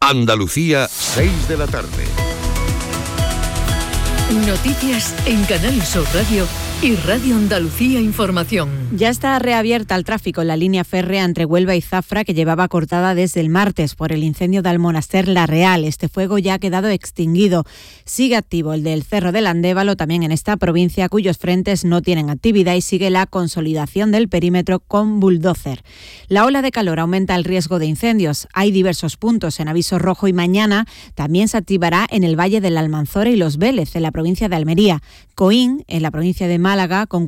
Andalucía, 6 de la tarde. Noticias en Canal Sur Radio y Radio Andalucía Información. Ya está reabierta al tráfico en la línea férrea entre Huelva y Zafra, que llevaba cortada desde el martes por el incendio de Almonaster La Real. Este fuego ya ha quedado extinguido. Sigue activo el del Cerro del Andévalo, también en esta provincia, cuyos frentes no tienen actividad, y sigue la consolidación del perímetro con bulldozer. La ola de calor aumenta el riesgo de incendios. Hay diversos puntos en aviso rojo y mañana también se activará en el Valle del Almanzora y Los Vélez, en la provincia de Almería. Coín, en la provincia de Málaga, con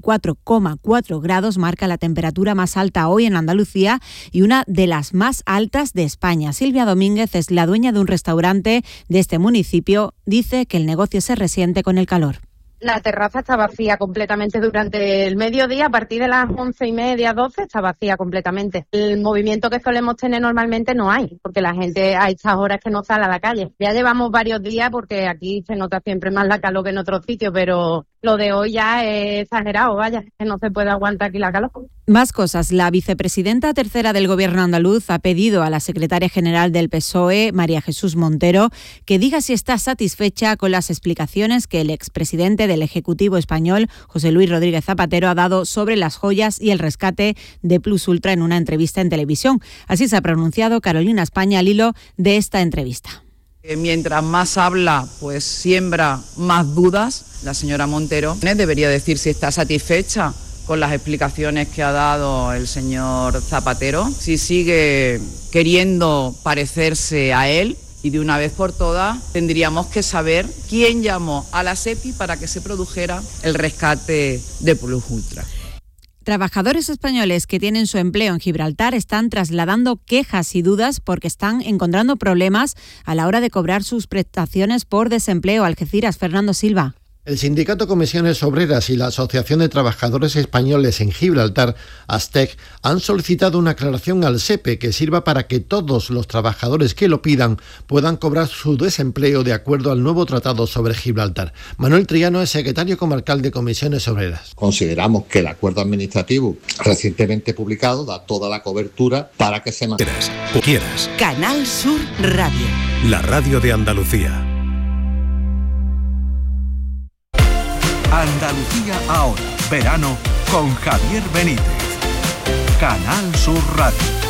44,4 grados, marca la temperatura más alta hoy en Andalucía y una de las más altas de España. Silvia Domínguez es la dueña de un restaurante de este municipio. Dice que el negocio se resiente con el calor. La terraza está vacía completamente durante el mediodía, a partir de las 11:30, 12, está vacía completamente. El movimiento que solemos tener normalmente no hay, porque la gente a estas horas que no sale a la calle. Ya llevamos varios días porque aquí se nota siempre más la calor que en otros sitios, pero lo de hoy ya es exagerado, vaya, que no se puede aguantar aquí la calor. Más cosas. La vicepresidenta tercera del Gobierno andaluz ha pedido a la secretaria general del PSOE, María Jesús Montero, que diga si está satisfecha con las explicaciones que el expresidente del Ejecutivo español, José Luis Rodríguez Zapatero, ha dado sobre las joyas y el rescate de Plus Ultra en una entrevista en televisión. Así se ha pronunciado Carolina España al hilo de esta entrevista. Mientras más habla, pues siembra más dudas. La señora Montero debería decir si está satisfecha con las explicaciones que ha dado el señor Zapatero, si sigue queriendo parecerse a él, y de una vez por todas tendríamos que saber quién llamó a la SEPI para que se produjera el rescate de Plus Ultra. Trabajadores españoles que tienen su empleo en Gibraltar están trasladando quejas y dudas porque están encontrando problemas a la hora de cobrar sus prestaciones por desempleo. Algeciras, Fernando Silva. El Sindicato Comisiones Obreras y la Asociación de Trabajadores Españoles en Gibraltar, ASTEC, han solicitado una aclaración al SEPE que sirva para que todos los trabajadores que lo pidan puedan cobrar su desempleo de acuerdo al nuevo tratado sobre Gibraltar. Manuel Triano es secretario comarcal de Comisiones Obreras. Consideramos que el acuerdo administrativo recientemente publicado da toda la cobertura para que se mantenga. Quieras. Canal Sur Radio. La radio de Andalucía. Andalucía ahora, verano con Javier Benítez. Canal Sur Radio.